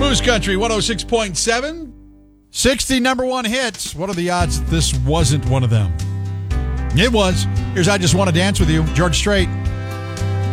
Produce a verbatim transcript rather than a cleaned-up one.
Blues Country one oh six point seven. sixty number one hits. What are the odds that this wasn't one of them? It was. Here's I Just Want to Dance With You, George Strait.